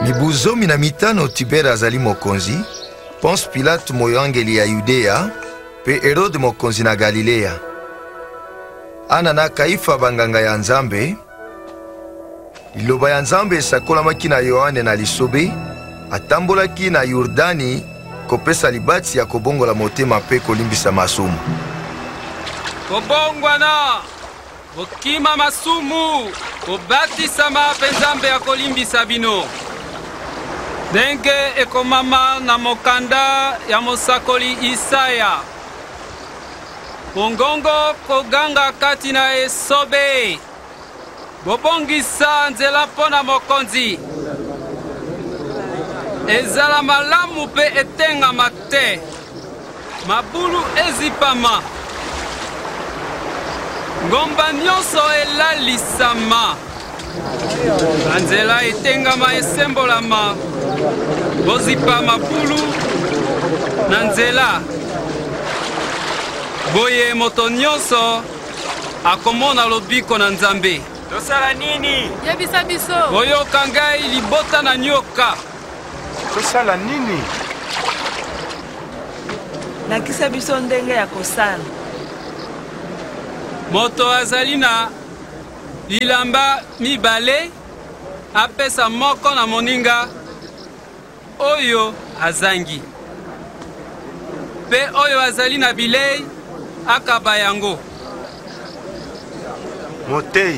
Mibuzo mina mitano Tibere azali mokonzi, Ponce Pilate moyangeli ya Yudea, pe Herode mokonzi na Galilea. Ana na Kaifa banganga ya Nzambe, liloba ya Nzambe esakolamaki na Yohane na lisobe, atambolaki na Yordani kopesa libati ya kobongola motema pe kolimbisa masumu. Kobongwana, okima masumu, obatisama pe Nzambe ya kolimbisa bino. Ndenge ekomama na mokanda ya mosakoli Isaya. Bongongo koganga kati na esobe. Bobongisa nzela pona mokonzi. Ezala malamu pe etengama te. Mabulu ezipama. Ngomba nyonso elalisama. Nzela etengama esembolama. Bozipa mabulu na nzela. Boye moto nyonso akomona lobiko na Nzambe. Tosala nini? Yebisa biso. Boyoka ngai libota na nyoka. Tosala nini? Lakisa biso ndenge ya kosala. Moto azali na lilamba mibale apesa moko na moninga oyo azangi. Pe oyo azali na bilei akaba yango. Motei.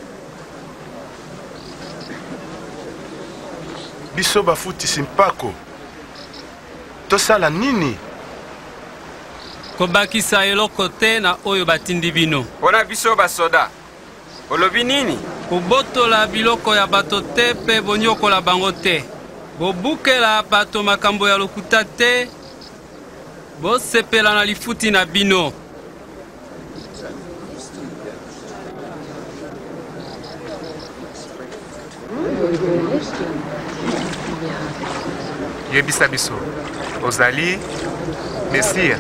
Biso bafutisi mpako. Tosala nini? Kobakisa eloko te na oyo batindi bino. Pona biso basoda. Olobi nini? Kobotola biloko ya bato te pe bonyokola bango te. Bobukela bato makambo ya lokuta te. Bosepela na lifuti na bino. Yebisa biso, ozali Mesia.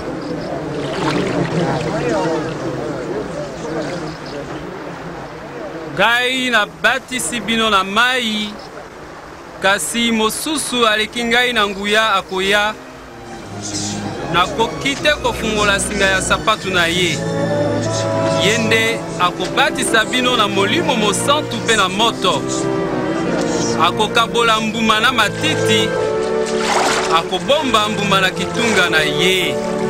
Ngai na batisi bino na mai, kasi mosusu aleki ngai na nguya akoya, nakoki te kofungola singa ya sapatu na ye. Yende akobatisa bino na molimo mosantu pe na moto. Akokabola mbuma na matiti, akobomba mbuma na kitunga na ye.